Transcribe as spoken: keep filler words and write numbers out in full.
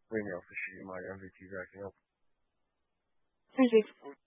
微秒是十嘛，然后是几个，然后 Sì, sì.